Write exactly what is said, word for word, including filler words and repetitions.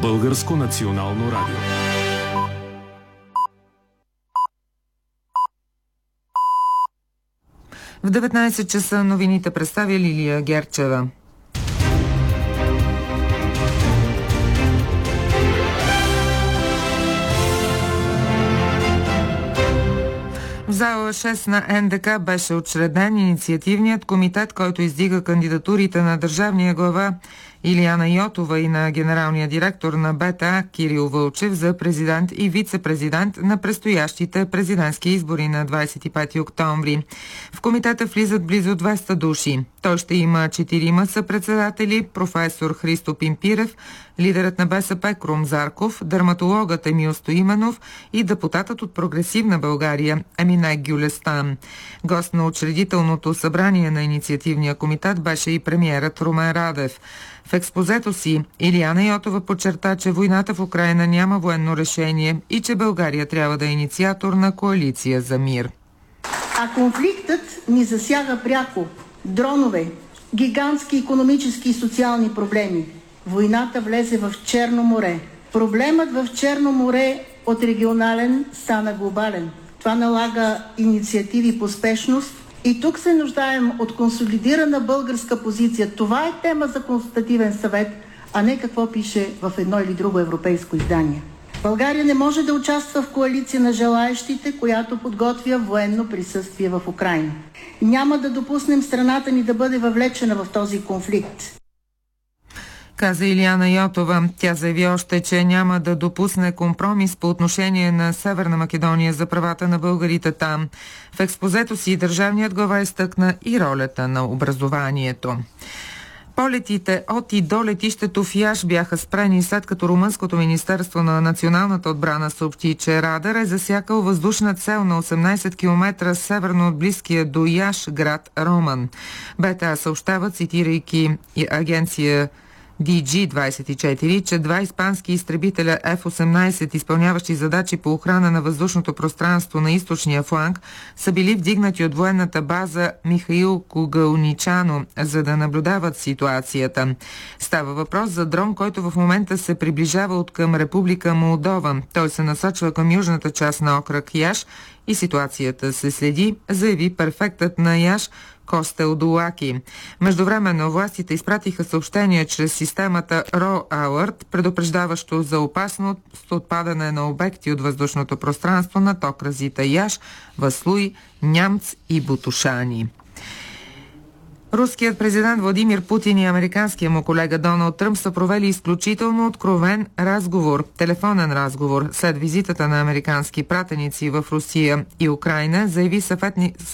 Българско национално радио. В деветнайсет часа новините представя Лилия Герчева. В зала шест на Ен Де Ка беше учреден инициативният комитет, който издига кандидатурите на държавния глава Илияна Йотова и на генералния директор на Б Т А Кирил Вълчев за президент и вице-президент на предстоящите президентски избори на двайсет и пети октомври. В комитета влизат близо двеста души. Той ще има четирима съпредседатели: професор Христо Пимпирев, лидерът на Бе Се Пе Крум Зарков, дерматологът Емил Стоименов и депутатът от Прогресивна България Емине Гюлестан. Гост на учредителното събрание на инициативния комитет беше и премиерът Румен Радев. В експозето си Илияна Йотова подчерта, че войната в Украйна няма военно решение и че България трябва да е инициатор на коалиция за мир. А конфликтът ни засяга пряко. Дронове, гигантски икономически и социални проблеми. Войната влезе в Черно море. Проблемът в Черно море от регионален стана глобален. Това налага инициативи по спешност. И тук се нуждаем от консолидирана българска позиция. Това е тема за консултативен съвет, а не какво пише в едно или друго европейско издание. България не може да участва в коалиция на желаещите, която подготвя военно присъствие в Украйна. Няма да допуснем страната ни да бъде въвлечена в този конфликт. Каза Илияна Йотова. Тя заяви още, че няма да допусне компромис по отношение на Северна Македония за правата на българите там. В експозето си държавният глава изтъкна и ролята на образованието. Полетите от и до летището в Яш бяха спрени, след като Румънското министерство на националната отбрана съобщи, че радар е засякал въздушна цел на осемнайсет километра северно от близкия до Яш град Роман. Б Т А съобщава, цитирайки агенция Ди Джи двайсет и четири, че два испански изтребителя Еф осемнайсет, изпълняващи задачи по охрана на въздушното пространство на източния фланг, са били вдигнати от военната база Михаил Кугалничано, за да наблюдават ситуацията. Става въпрос за дрон, който в момента се приближава от към Република Молдова. Той се насочва към южната част на окръг Яш и ситуацията се следи, заяви префектът на Яш Костел Дулаки. Междувременно властите изпратиха съобщение чрез системата Ро Алърт, предупреждаващо за опасност от падане на обекти от въздушното пространство над окръзите Яш, Васлуй, Нямц и Бутушани. Руският президент Владимир Путин и американския му колега Доналд Тръмп са провели изключително откровен разговор, телефонен разговор, след визитата на американски пратеници в Русия и Украйна, заяви съветник,